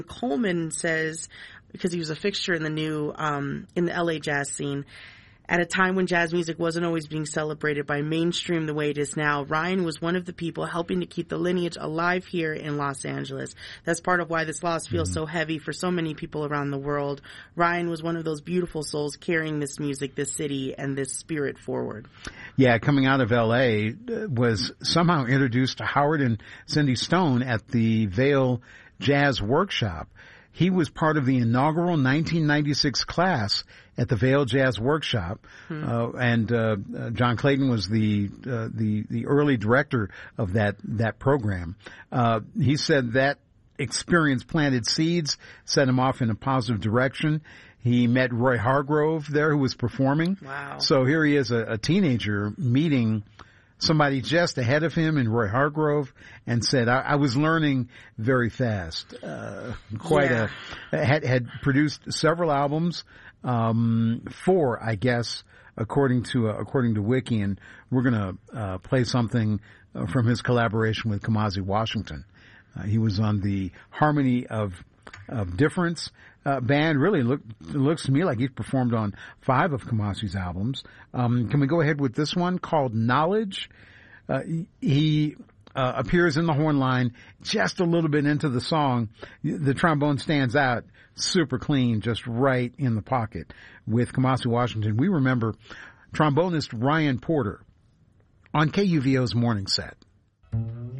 Coleman says, because he was a fixture in the in the LA jazz scene, at a time when jazz music wasn't always being celebrated by mainstream the way it is now, Ryan was one of the people helping to keep the lineage alive here in Los Angeles. That's part of why this loss feels so heavy for so many people around the world. Ryan was one of those beautiful souls carrying this music, this city, and this spirit forward. Yeah, coming out of L.A., was somehow introduced to Howard and Cindy Stone at the Vail Jazz Workshop. He was part of the inaugural 1996 class at the Vail Jazz Workshop, and John Clayton was the early director of that program. He said that experience planted seeds, set him off in a positive direction. He met Roy Hargrove there, who was performing. Wow! So here he is, a teenager, meeting somebody just ahead of him in Roy Hargrove, and said, I was learning very fast. Had produced several albums, 4, I guess, according to Wiki, and we're gonna play something from his collaboration with Kamasi Washington. He was on the Harmony of Difference band. Really looks to me like he's performed on 5 of Kamasi's albums. Can we go ahead with this one called Knowledge? He appears in the horn line just a little bit into the song. The trombone stands out super clean, just right in the pocket. With Kamasi Washington, we remember trombonist Ryan Porter on KUVO's Morning Set.